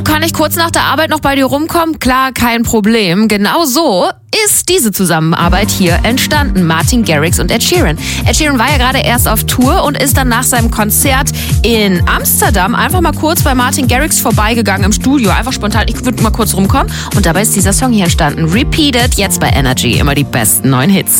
Du, kann ich kurz nach der Arbeit noch bei dir rumkommen? Klar, kein Problem. Genau so ist diese Zusammenarbeit hier entstanden. Martin Garrix und Ed Sheeran. Ed Sheeran war ja gerade erst auf Tour und ist dann nach seinem Konzert in Amsterdam einfach mal kurz bei Martin Garrix vorbeigegangen im Studio. Einfach spontan, ich würde mal kurz rumkommen. Und dabei ist dieser Song hier entstanden. Repeated, jetzt bei Energy. Immer die besten neuen Hits.